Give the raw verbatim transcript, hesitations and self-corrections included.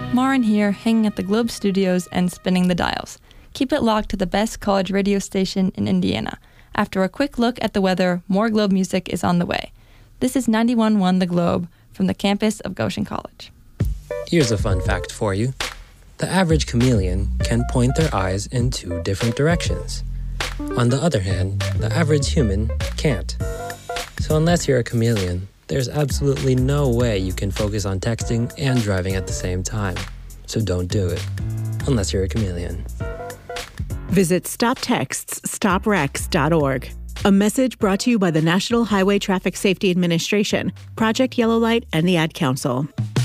Marin here, hanging at the Globe Studios and spinning the dials. Keep it locked to the best college radio station in Indiana. After a quick look at the weather, more Globe music is on the way. This is ninety-one point one The Globe from the campus of Goshen College. Here's a fun fact for you. The average chameleon can point their eyes in two different directions. On the other hand, the average human can't. So unless you're a chameleon, there's absolutely no way you can focus on texting and driving at the same time. So don't do it, unless you're a chameleon. Visit stop texts stop wrecks dot org. A message brought to you by the National Highway Traffic Safety Administration, Project Yellow Light, and the Ad Council.